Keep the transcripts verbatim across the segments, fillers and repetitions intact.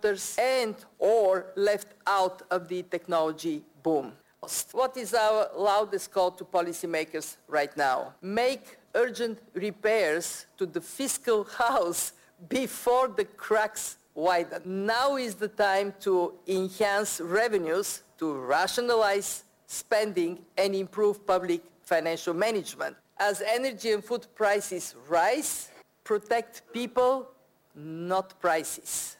voters and or left out of the technology boom. What is our loudest call to policymakers right now? Make urgent repairs to the fiscal house before the cracks widen. Now is the time to enhance revenues, to rationalize spending and improve public financial management. As energy and food prices rise, protect people, not prices.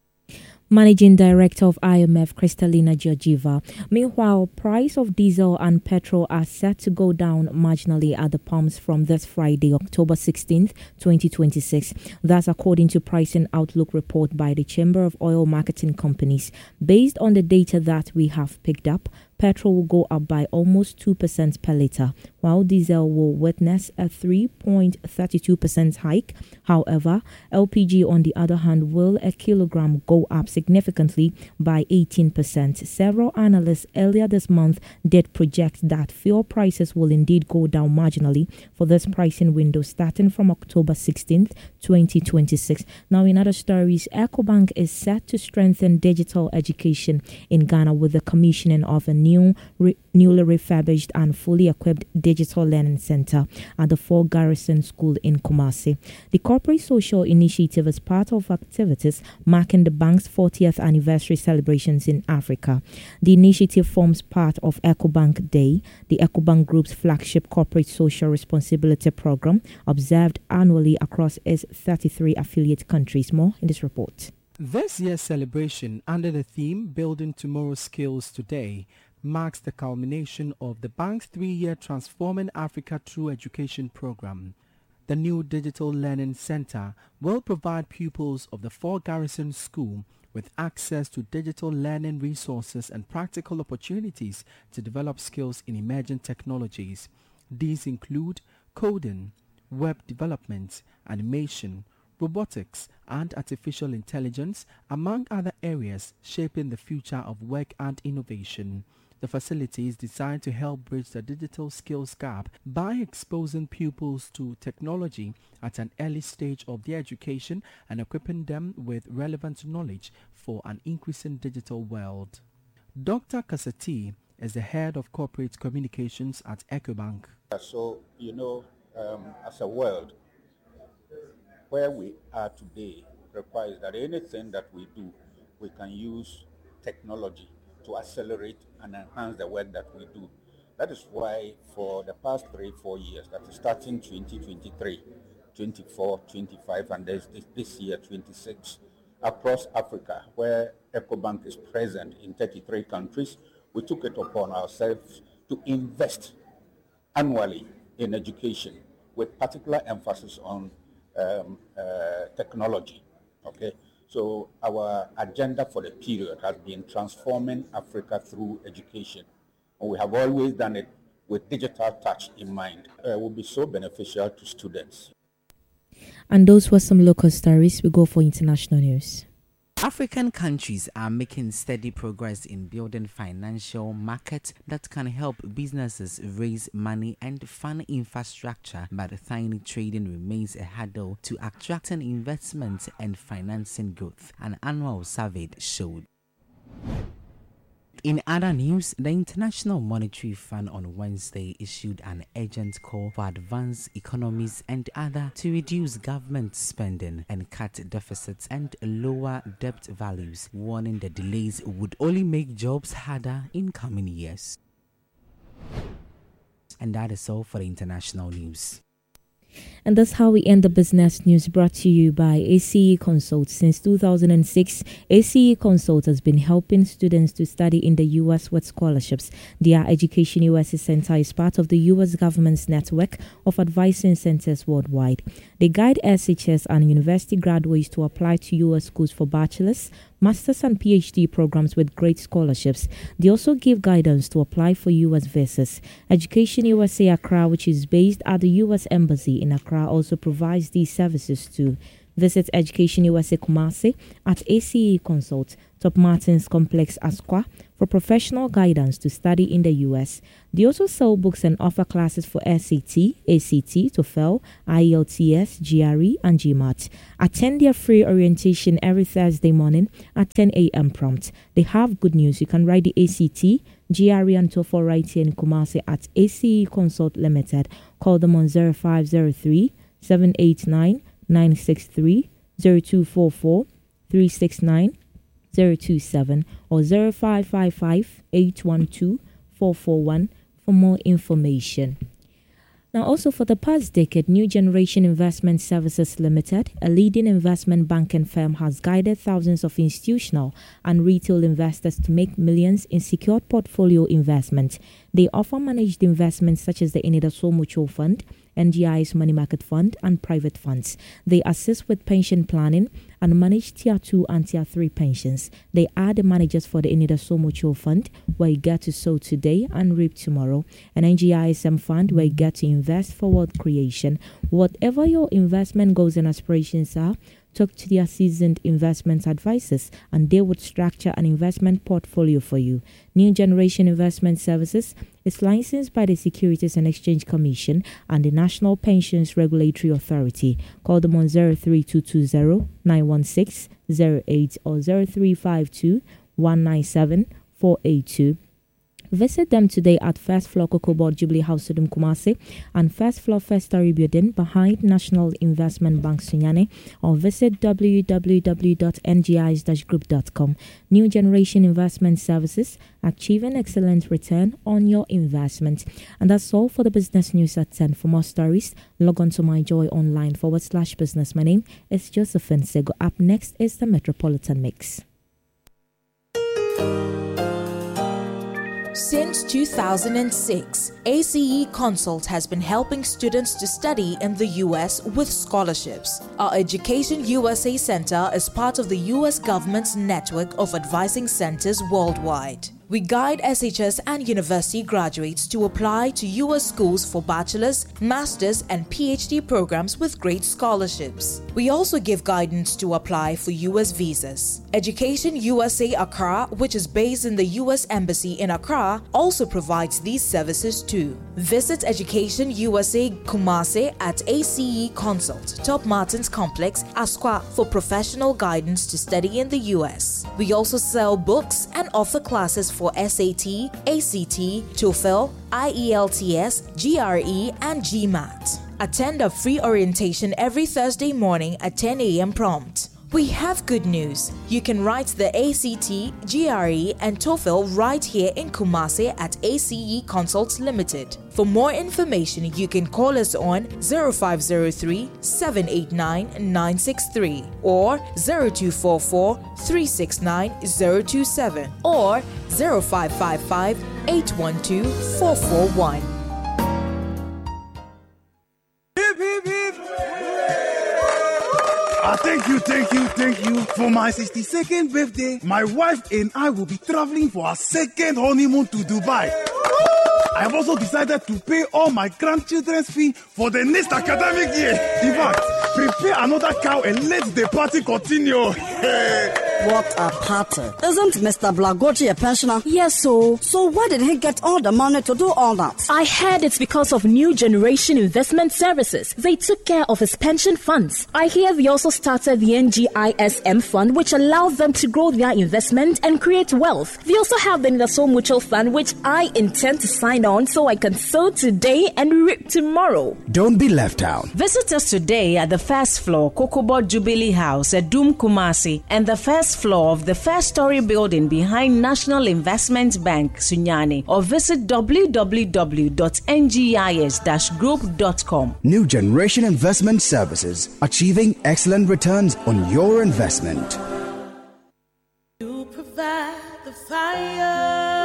Managing Director of I M F, Kristalina Georgieva. Meanwhile, price of diesel and petrol are set to go down marginally at the pumps from this Friday, October sixteenth, twenty twenty-six. That's according to Pricing Outlook report by the Chamber of Oil Marketing Companies. Based on the data that we have picked up, petrol will go up by almost two percent per litre, while diesel will witness a three point three two percent hike. However, L P G, on the other hand, will a kilogram go up significantly by eighteen percent. Several analysts earlier this month did project that fuel prices will indeed go down marginally for this pricing window starting from October sixteenth, twenty twenty-six. Now, in other stories, EcoBank is set to strengthen digital education in Ghana with the commissioning of a new, re- newly refurbished and fully equipped digital learning center at the Fort Garrison School in Kumasi. The corporate social initiative is part of activities marking the bank's fortieth anniversary celebrations in Africa. The initiative forms part of EcoBank Day, the EcoBank Group's flagship corporate social responsibility program, observed annually across its thirty-three affiliate countries. More in this report. This year's celebration, under the theme Building Tomorrow's Skills Today, marks the culmination of the bank's three-year Transforming Africa Through Education program. The new Digital Learning Center will provide pupils of the Fort Garrison School with access to digital learning resources and practical opportunities to develop skills in emerging technologies. These include coding, web development, animation, robotics, and artificial intelligence, among other areas shaping the future of work and innovation. The facility is designed to help bridge the digital skills gap by exposing pupils to technology at an early stage of their education and equipping them with relevant knowledge for an increasing digital world. Doctor Kasati is the head of corporate communications at EcoBank. So, you know, um, as a world, where we are today requires that anything that we do, we can use technology to accelerate and enhance the work that we do. That is why for the past three, four years, that is starting twenty twenty-three, twenty-four, twenty-five, and this, this year, twenty-six, across Africa, where EcoBank is present in thirty-three countries, we took it upon ourselves to invest annually in education with particular emphasis on um, uh, technology, okay? So our agenda for the period has been transforming Africa through education. And we have always done it with digital touch in mind. Uh, it will be so beneficial to students. And those were some local stories. We go for international news. African countries are making steady progress in building financial markets that can help businesses raise money and fund infrastructure, but tiny trading remains a hurdle to attracting investment and financing growth, an annual survey showed. In other news, the International Monetary Fund on Wednesday issued an urgent call for advanced economies and other to reduce government spending and cut deficits and lower debt values, warning the delays would only make jobs harder in coming years. And that is all for the international news. And that's how we end the business news, brought to you by A C E Consult. Since two thousand six, A C E Consult has been helping students to study in the U S with scholarships. Their Education U S A Center is part of the U S government's network of advising centers worldwide. They guide S H S and university graduates to apply to U S schools for bachelor's, master's and P H D programs with great scholarships. They also give guidance to apply for U S visas. Education U S A Accra, which is based at the U S Embassy in Accra, also provides these services too. Visit Education U S A Kumasi at A C E Consult, Top Martins Complex, Asqua, for professional guidance to study in the U S. They also sell books and offer classes for S A T, A C T, TOEFL, I E L T S, G R E, and GMAT. Attend their free orientation every Thursday morning at ten a.m. prompt. They have good news. You can write the A C T, G R E, and TOEFL right here in Kumasi at A C E Consult Limited. Call them on zero five zero three, seven eight nine, nine six three, zero two four four, three six nine, zero two seven or zero five five five, eight one two, four four one for more information. Now, also for the past decade, New Generation Investment Services Limited, a leading investment banking firm, has guided thousands of institutional and retail investors to make millions in secured portfolio investments. They offer managed investments such as the Enidaso Mutual Fund, N G I's Money Market Fund, and private funds. They assist with pension planning and manage Tier two and Tier three pensions. They are the managers for the Enidaso Mutual Fund, where you get to sow today and reap tomorrow, and N G I S M Fund, where you get to invest for wealth creation. Whatever your investment goals and aspirations are, talk to their seasoned investment advisors and they would structure an investment portfolio for you. New Generation Investment Services is licensed by the Securities and Exchange Commission and the National Pensions Regulatory Authority. Call them on zero three two two zero, nine one six, zero eight or zero three five two, one nine seven, four eight two. Visit them today at First Floor Cocobot Jubilee House, Sodom Kumasi, and First Floor First Story Building behind National Investment Bank, Sunyani, or visit w w w dot n g i s dash group dot com. New Generation Investment Services, achieving excellent return on your investment. And that's all for the business news at ten. For more stories, log on to myjoyonline forward slash business. My name is Josephine Sego. Up next is the Metropolitan Mix. Since two thousand six, A C E Consult has been helping students to study in the U S with scholarships. Our Education U S A Center is part of the U S government's network of advising centers worldwide. We guide S H S and university graduates to apply to U S schools for bachelor's, master's, and P H D programs with great scholarships. We also give guidance to apply for U S visas. Education U S A Accra, which is based in the U S Embassy in Accra, also provides these services too. Visit Education U S A Kumasi at A C E Consult, Top Martins Complex, Asqua, for professional guidance to study in the U S. We also sell books and offer classes for S A T, A C T, TOEFL, I E L T S, G R E, and GMAT. Attend a free orientation every Thursday morning at ten a.m. prompt. We have good news. You can write the A C T, G R E, and TOEFL right here in Kumasi at A C E Consult Limited. For more information, you can call us on zero five zero three, seven eight nine, nine six three or zero two four four, three six nine, zero two seven or zero five five five, eight one two, four four one. Ah, thank you, thank you, thank you. For my sixty-second birthday, my wife and I will be traveling for our second honeymoon to Dubai. I have also decided to pay all my grandchildren's fee for the next academic year. In fact, prepare another cow and let the party continue. What a party. Isn't Mister Blagoji a pensioner? Yes, so. So where did he get all the money to do all that? I heard it's because of New Generation Investment Services. They took care of his pension funds. I hear they also started the N G I S M Fund, which allows them to grow their investment and create wealth. They also have the Enidaso Mutual Fund, which I intend to sign on so I can sow today and reap tomorrow. Don't be left out. Visit us today at the first floor, Cocobot Jubilee House at Doom Kumasi, and the first floor of the First Story Building behind National Investment Bank, Sunyani, or visit w w w dot n g i s dash group dot com. New Generation Investment Services, achieving excellent returns on your investment. You provide the fire.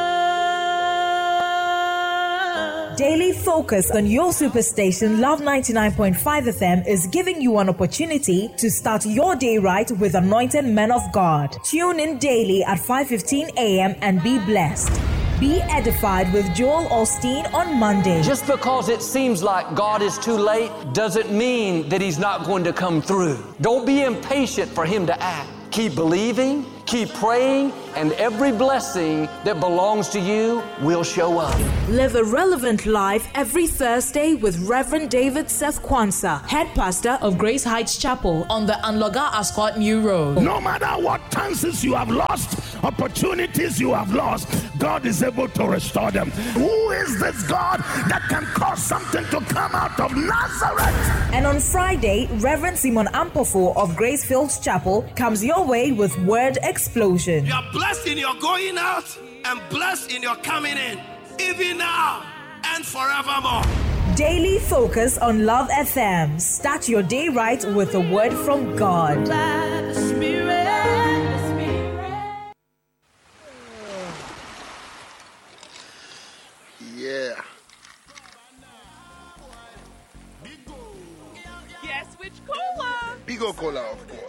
Daily focus on your superstation Love ninety-nine point five F M is giving you an opportunity to start your day right with anointed men of God. Tune in daily at five fifteen a.m. and be blessed. Be edified with Joel Osteen on Monday. Just because it seems like God is too late doesn't mean that He's not going to come through. Don't be impatient for Him to act. Keep believing, keep praying, and every blessing that belongs to you will show up. Live a relevant life every Thursday with Reverend David Seth Kwanzaa, head pastor of Grace Heights Chapel on the Anloga Ascot New Road. No matter what chances you have lost, opportunities you have lost, God is able to restore them. Who is this God that can cause something to come out of Nazareth? And on Friday, Reverend Simon Ampofo of Grace Fields Chapel comes your way with Word Explosion. You are blessed in your going out and blessed in your coming in, even now and forevermore. Daily focus on Love F M. Start your day right with a word from God. Yeah. Yes, which cola? Bigo Cola, of course.